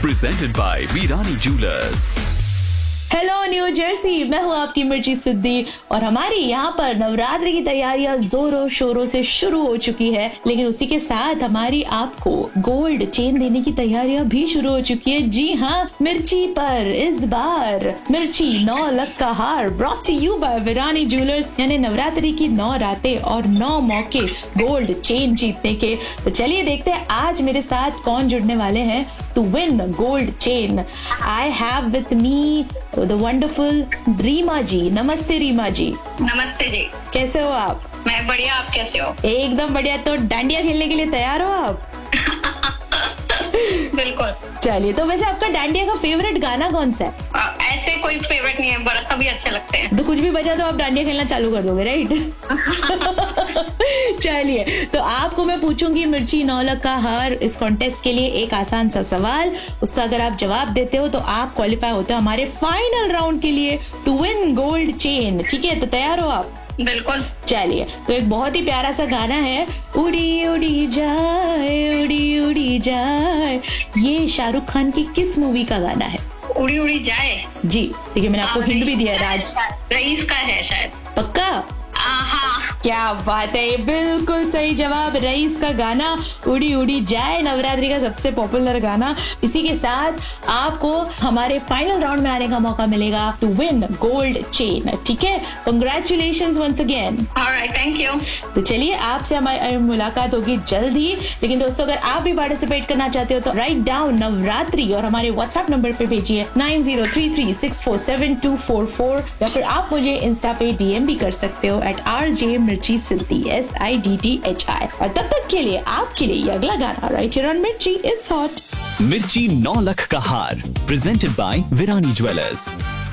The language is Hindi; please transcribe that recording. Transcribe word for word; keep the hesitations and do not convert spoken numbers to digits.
presented by Virani Jewelers. Hello new Jersey, मैं हूँ आपकी मिर्ची सिद्धि और हमारी यहाँ पर नवरात्रि की तैयारियां जोरों शोरों से शुरू हो चुकी है। लेकिन उसी के साथ हमारी आपको गोल्ड चेन देने की तैयारियां भी शुरू हो चुकी है। जी हाँ, मिर्ची पर इस बार मिर्ची नौ लख का हार brought to you bye Virani jewellers, यानी नवरात्रि की नौ रातें और नौ मौके गोल्ड चेन जीतने के। तो चलिए देखते हैं आज मेरे साथ कौन जुड़ने वाले हैं to win gold chain. I have with me the wonderful Reema जी। नमस्ते रीमा जी। नमस्ते जी। कैसे हो आप? मैं बढ़िया, आप कैसे हो? एकदम बढ़िया। तो डांडिया खेलने के लिए तैयार हो आप? बिल्कुल। चलिए, तो वैसे आपका डांडिया का फेवरेट गाना कौन सा है? आ, ऐसे कोई फेवरेट नहीं है, बड़ा सभी अच्छे लगते हैं। तो कुछ भी बजा तो आप डांडिया खेलना चालू कर दोगे, राइट? चलिए, तो आपको मैं पूछूंगी मिर्ची नौ लख का हार इस कॉन्टेस्ट के लिए एक आसान सा सवाल। उसका अगर आप जवाब देते हो तो आप क्वालिफाई होते हो हमारे फाइनल राउंड के लिए टू विन गोल्ड चेन। ठीक है, तो तैयार हो आप? बिल्कुल। चलिए, तो एक बहुत ही प्यारा सा गाना है, उड़ी उड़ी जाए उड़ी उड़ी जाए। ये शाहरुख खान की किस मूवी का गाना है? उड़ी उड़ी जाए जी, ठीक है, मैंने आपको हिंट भी दिया है। राज रईस का है शायद। पक्का? हाँ, क्या बात है, ये बिल्कुल सही जवाब। रईस का गाना उड़ी उड़ी जाए, नवरात्रि का सबसे पॉपुलर गाना। इसी के साथ आपको हमारे फाइनल राउंड में आने का मौका मिलेगा टू विन गोल्ड चेन। ठीक है, congratulations once again. Alright, thank you. तो चलिए, आपसे हमारी मुलाकात होगी जल्द ही। लेकिन दोस्तों, अगर आप भी पार्टिसिपेट करना चाहते हो तो राइट डाउन नवरात्रि और हमारे व्हाट्सएप नंबर पे भेजिए nine zero three three six four seven to four four, या फिर आप मुझे इंस्टा पे डीएम भी कर सकते हो एट आर जे मिर्ची सिद्धि, S I D T H I. और तब तक के लिए आपके लिए अगला गाना राइट हियर ऑन मिर्ची इट्स हॉट। मिर्ची नौ लख का हार presented by Virani Jewelers.